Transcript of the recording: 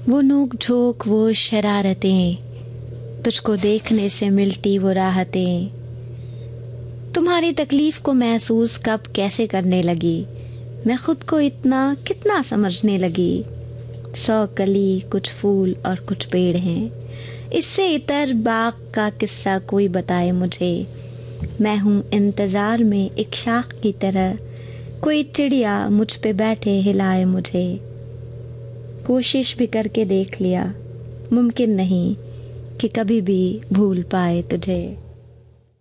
वो नोक झोंक, वो शरारतें, तुझको देखने से मिलती वो राहतें। तुम्हारी तकलीफ को महसूस कब कैसे करने लगी, मैं खुद को इतना कितना समझने लगी। 100 कली कुछ फूल और कुछ पेड़ हैं, इससे इतर बाग का किस्सा कोई बताए मुझे। मैं हूँ इंतज़ार में एक शाख की तरह, कोई चिड़िया मुझ पे बैठे हिलाए मुझे। कोशिश भी करके देख लिया, मुमकिन नहीं कि कभी भी भूल पाए तुझे।